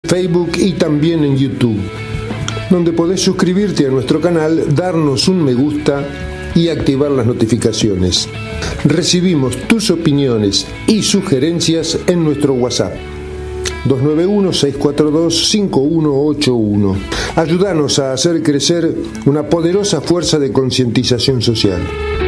Facebook y también en YouTube, donde podés suscribirte a nuestro canal, darnos un me gusta y activar las notificaciones. Recibimos tus opiniones y sugerencias en nuestro WhatsApp 291-642-5181. Ayúdanos a hacer crecer una poderosa fuerza de concientización social.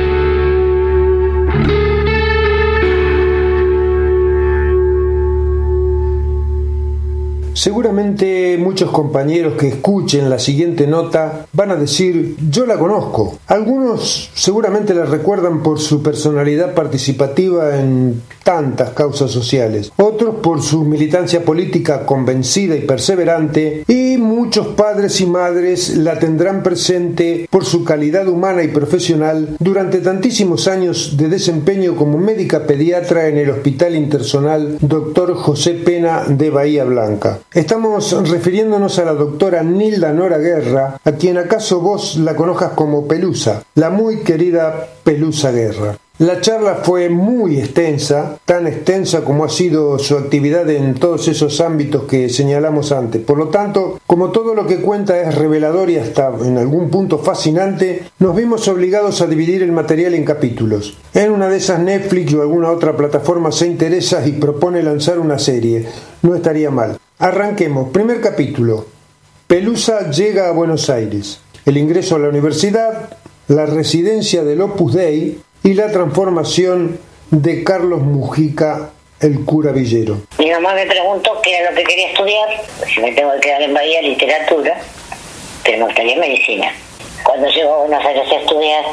Seguramente muchos compañeros que escuchen la siguiente nota van a decir: yo la conozco. Algunos seguramente la recuerdan por su personalidad participativa en tantas causas sociales, otros por su militancia política convencida y perseverante, y muchos padres y madres la tendrán presente por su calidad humana y profesional durante tantísimos años de desempeño como médica pediatra en el Hospital Intersonal Dr. José Pena de Bahía Blanca. Estamos refiriéndonos a la doctora Nilda Nora Guerra, a quien acaso vos la conozcas como Pelusa, la muy querida Pelusa Guerra. La charla fue muy extensa, tan extensa como ha sido su actividad en todos esos ámbitos que señalamos antes. Por lo tanto, como todo lo que cuenta es revelador y hasta en algún punto fascinante, nos vimos obligados a dividir el material en capítulos. En una de esas Netflix o alguna otra plataforma se interesa y propone lanzar una serie. No estaría mal. Arranquemos. Primer capítulo. Pelusa llega a Buenos Aires. El ingreso a la universidad, la residencia del Opus Dei y la transformación de Carlos Mujica, el cura villero. Mi mamá me preguntó qué era lo que quería estudiar, si me tengo que quedar en Bahía, literatura, pero me gustaría medicina. Cuando llego a Buenos Aires a estudiar,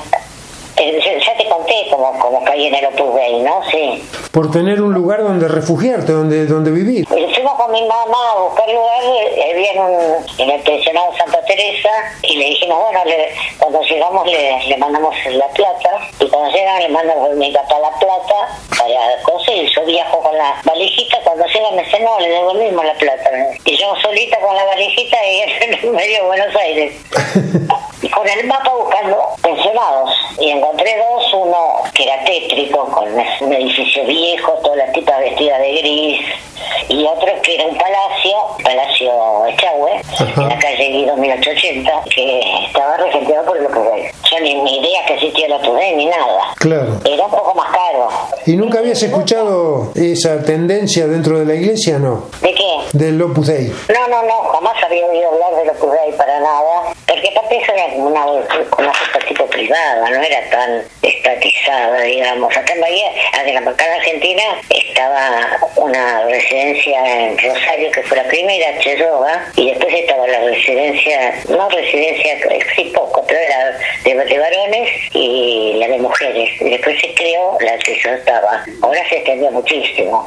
ya te conté cómo caí en el Opus Dei, ¿no? Sí. Por tener un lugar donde refugiarte, donde vivir. Fuimos con mi mamá a buscar lugar, había en el pensionado Santa Teresa, y le dijimos, bueno, cuando llegamos le mandamos la plata, y cuando llegan le mandamos mi papá la plata para conseguir. Yo viajo con la valijita, cuando llegan me dice, no, le devolvimos la plata. Y yo solita con la valijita y en medio de Buenos Aires. Y con el mapa buscando pensionados, y encontré dos, uno que era tétrico, con un edificio viejo, todas las tipas vestidas de gris, y otro que era un Palacio Echagüe, en la calle Guido 1880, que estaba regenteado por el Opus Dei. Yo ni idea que existía el Opus Dei ni nada. Claro. Era un poco más caro. ¿Y nunca habías escuchado esa tendencia dentro de la iglesia, no? ¿De qué? Del Opus Dei. No, jamás había oído hablar del Opus Dei para nada, porque aparte eso era una cosa tipo privada, no era tan estatizada, digamos. Acá en Bahía, acá en Argentina, estaba una residencia en Rosario que fue la primera, Cheroga, y después estaba la residencia, sí poco, pero era de varones y la de mujeres, y después se creó la que yo estaba. Ahora se extendió muchísimo.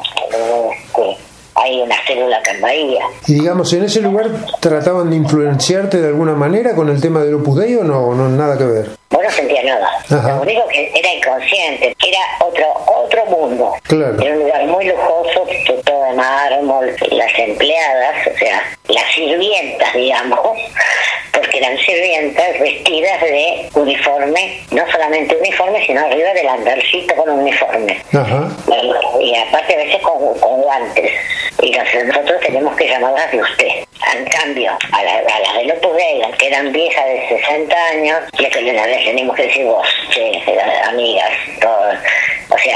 Hay una célula acá en Bahía. Y digamos, ¿en ese lugar trataban de influenciarte de alguna manera con el tema del Opus Dei o no nada que ver? Bueno, no sentía nada. Ajá. Lo único que era inconsciente, era otro mundo. Claro. Era un lugar muy lujoso, todo de mármol, las empleadas, o sea, las sirvientas, digamos, porque eran sirvientas vestidas de uniforme, no solamente uniforme, sino arriba del andarcito con uniforme. Ajá. Y aparte a veces con guantes. Y nosotros tenemos que llamarlas de usted. En cambio, a las del Opus Dei, que eran viejas de 60 años, ya que les tenemos que decir vos, amigas, todo. O sea,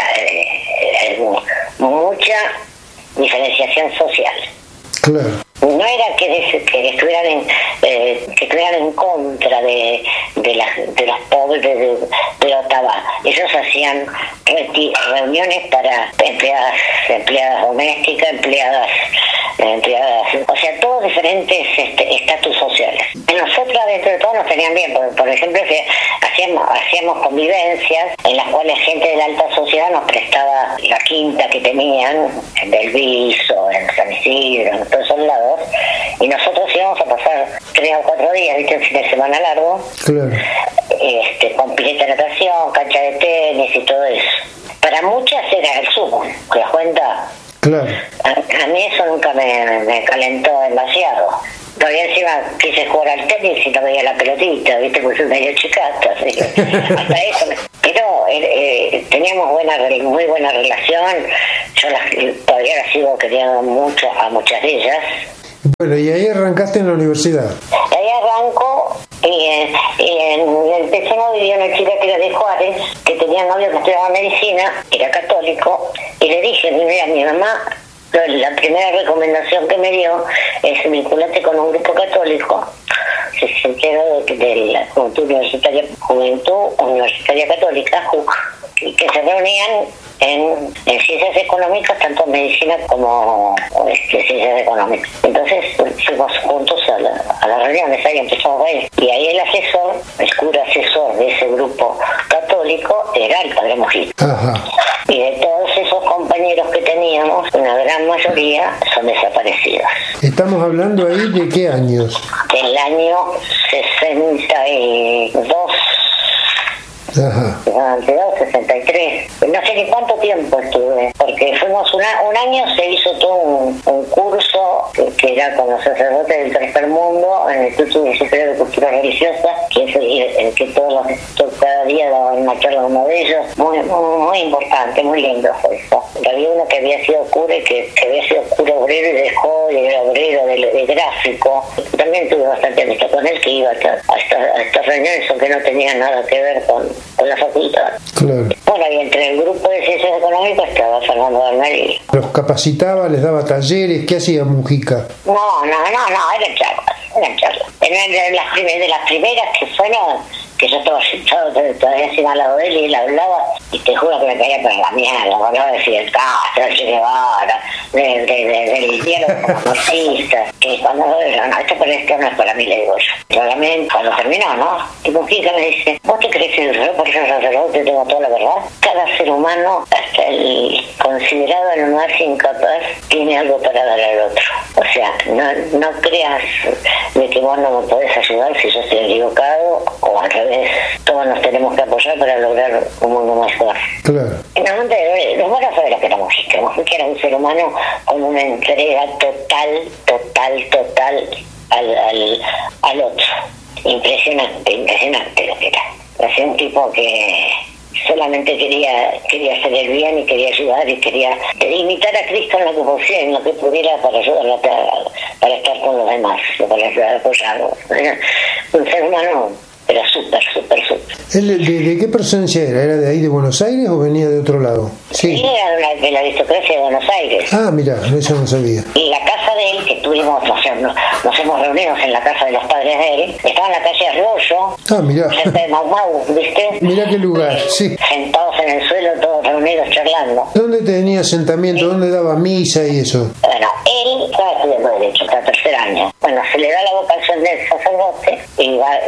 mucha diferenciación social. Claro. No era que estuvieran en contra de los pobres de Otavá. Ellos hacían reuniones para empleadas domésticas, empleadas, o sea, todos diferentes estatus sociales. Nosotros dentro de todo nos tenían bien, porque, por ejemplo, hacíamos convivencias en las cuales gente de la alta sociedad nos prestaba la quinta que tenían en Belviso, en San Isidro, en todos esos lados, y nosotros íbamos a pasar 3 o 4 días, ¿viste? Un fin de semana largo, claro, con pileta de natación, cancha de tenis y todo eso. Para muchas era el sumo, ¿te das cuenta? Claro. A mí eso nunca me calentó demasiado. Todavía encima quise jugar al tenis y no veía la pelotita, ¿viste? Porque soy medio chicata, así. Hasta eso. Pero teníamos muy buena relación. Yo todavía las sigo queriendo mucho a muchas de ellas. Bueno, y ahí arrancaste en la universidad. Ahí arranco y empecé a vivir una chica que era de Juárez, que tenía novio que estudiaba medicina, era católico, y le dije, mira, mi mamá, la primera recomendación que me dio es vincularte con un grupo católico. Se enteró de la Juventud Universitaria Católica, JUC, que se reunían en ciencias económicas, tanto medicina como ciencias económicas. Entonces fuimos juntos a las reuniones, ahí empezamos a ir. Y ahí el cura asesor de ese grupo católico era el padre Mujica. Ajá. Y de todos esos compañeros que teníamos, una gran mayoría son desaparecidos. ¿Estamos hablando ahí de qué años? Del año 62. Ajá. 63, no sé ni cuánto tiempo estuve, porque fuimos un año, se hizo todo un curso que era con los sacerdotes del tercer mundo en el Instituto Superior de Cultura Religiosa, que es el que todos cada día daban una charla uno de ellos, muy importante, muy lindo fue eso. Había uno que había sido cura y que había sido cura obrero y dejó y era obrero de gráfico. También tuve bastante amistad con él, que iba a estas reuniones, aunque no tenía nada que ver con la facultad. Claro. Bueno, y entre el grupo de ciencias económicas estaba Fernando Bernal. ¿Los capacitaba, les daba talleres? ¿Qué hacía Mujica? No, eran charlas. Eran de las primeras que fueron, que yo estaba sentado todavía encima al lado de él y él hablaba, y te juro que me caía por la mierda, hablaba de Fidel Castro, de Che Guevara, del diálogo comunista, que cuando esto no es para mí, le digo yo. Realmente, cuando terminó, ¿no? Y Mujica me dice, ¿vos te crees que yo por ser sacerdote tengo toda la verdad? Cada ser humano, hasta el considerado el más incapaz, tiene algo para dar al otro. O sea, no creas de que vos no me podés ayudar si yo estoy equivocado, o al revés, todos nos tenemos que apoyar para lograr un mundo mejor. Claro. Los buenos saber que era Mujica. Mujica era un ser humano con una entrega total al otro. Impresionante lo que era. Era un tipo que solamente quería hacer el bien y quería ayudar y quería imitar a Cristo en lo que pudiera para ayudarlo, para estar con los demás, para ayudar a apoyarlo. Un ser humano, pero súper. ¿Él de qué procedencia era? ¿Era de ahí de Buenos Aires o venía de otro lado? Sí, era de la aristocracia de Buenos Aires. Ah, mira, eso no sabía. Y la casa de él, que tuvimos, nos hemos reunido en la casa de los padres de él, estaba en la calle Arroyo, cerca de Mau, ¿viste? Mirá qué lugar, sí. Sentados en el suelo, todos reunidos, charlando. ¿Dónde tenía asentamiento? Sí. ¿Dónde daba misa y eso? Bueno, él estaba estudiando Derecho, hasta tercer año. Bueno, se le da la vocación del sacerdote y va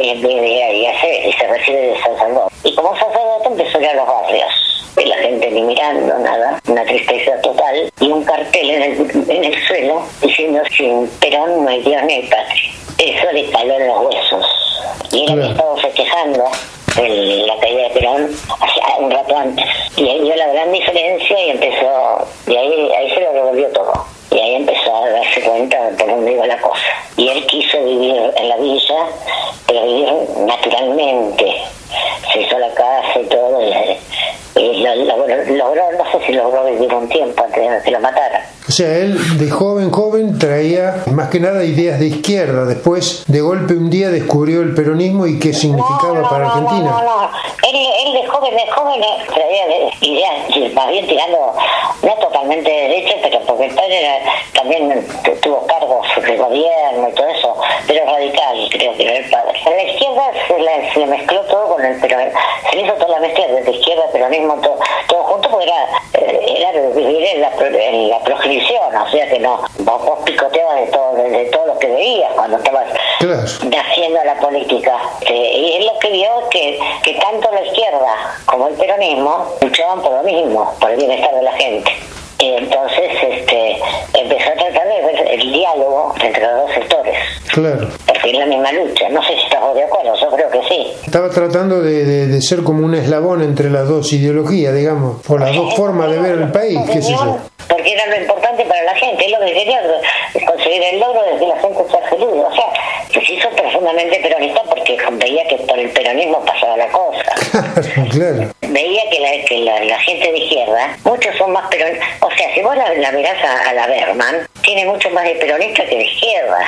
y se recibe de sacerdote. Y como sacerdote empezó a ir a los barrios. Y la gente ni mirando nada, una tristeza total, y un cartel en el suelo diciendo: sin Perón no hay Dios ni hay patria. Eso le caló en los huesos. Y él había estado festejando la caída de Perón hace un rato antes. Y ahí vio la gran diferencia y empezó, y ahí se lo revolvió todo. Y ahí empezó a darse cuenta de por dónde iba la cosa. Y él quiso vivir en la villa, pero vivir naturalmente. Se hizo la casa y todo, y logró, no sé si logró vivir un tiempo antes de que lo mataran. O sea, él de joven traía más que nada ideas de izquierda. Después, de golpe, un día descubrió el peronismo y qué significaba para Argentina. No. Él de joven traía ideas, más bien tirando, no totalmente de derecha, pero porque el padre también tuvo cargos de gobierno y todo eso, pero radical, creo que era el padre. En la izquierda se le mezcló todo con el peronismo. Se le hizo toda la mezcla de izquierda, peronismo, todo junto, porque era vivir en la progenición. O sea que no, vos picoteabas de todo lo que veías cuando estabas naciendo a la política. Y él lo que vio es que tanto la izquierda como el peronismo luchaban por lo mismo, por el bienestar de la gente. Y entonces empezó a tratar de ver el diálogo entre los dos sectores. Claro. Porque es la misma lucha. No sé si estás de acuerdo, yo creo que sí. Estaba tratando de ser como un eslabón entre las dos ideologías, digamos, o las dos formas de ver el país, qué sé yo. Porque era lo importante para la gente, es lo que quería conseguir el logro de que la gente sea feliz. O sea, se hizo perfecto. profundamente peronista porque veía que por el peronismo pasaba la cosa. Claro. Veía que la gente de izquierda, muchos son más peronistas. O sea, si vos la mirás a la Berman, tiene mucho más de peronista que de izquierda.